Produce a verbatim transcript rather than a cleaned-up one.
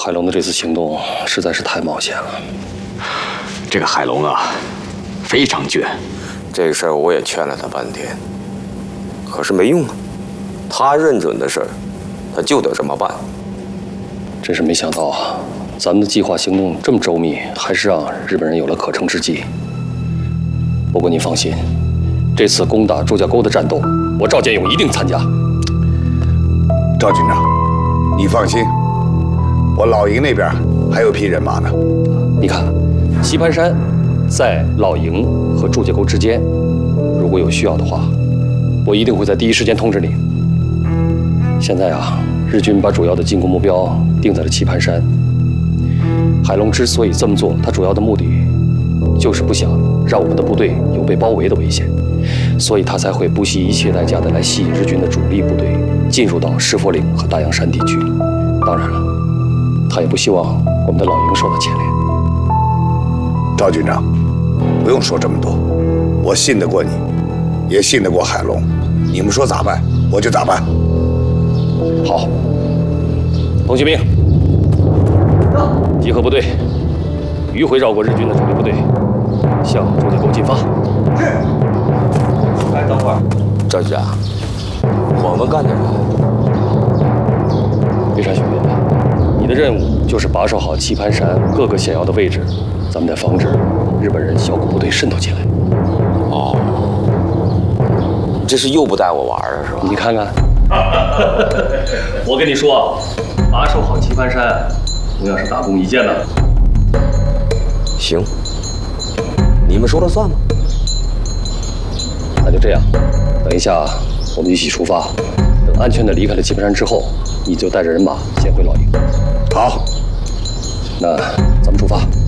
海龙的这次行动实在是太冒险了。 这个海龙啊，非常倔。 这个事儿我也劝了他半天，可是没用啊。他认准的事儿，他就得这么办。 真是没想到啊，咱们的计划行动这么周密，还是让日本人有了可乘之机。不过你放心，这次攻打朱家沟的战斗，我赵建勇一定参加。 赵军长，你放心，我老营那边还有批人马呢。 你看，棋盘山在老营和朱家沟之间，如果有需要的话，我一定会在第一时间通知你。现在啊，日军把主要的进攻目标定在了棋盘山。海龙之所以这么做，他主要的目的就是不想让我们的部队有被包围的危险，所以他才会不惜一切代价的来吸引日军的主力部队进入到石佛岭和大洋山地区。当然了，他也不希望我们的老营受到牵连。 赵军长，不用说这么多，我信得过你，也信得过海龙。你们说咋办，我就咋办。 好，彭学兵，集合部队，迂回绕过日军的主力部队，向朱家沟进发。是。哎，等会儿， 赵局长，我们干点啥？ 岳山学兵，你的任务就是把守好棋盘山各个险要的位置，咱们得防止日本人小股部队渗透进来。 哦，这是又不带我玩了是吧？ 你看看。我跟你说，把守好棋盘山，同样是大功一件的。 行，你们说了算吗？ 那就这样，等一下我们一起出发，等安全的离开了棋盘山之后，你就带着人马先回老营。 好， 那咱们出发。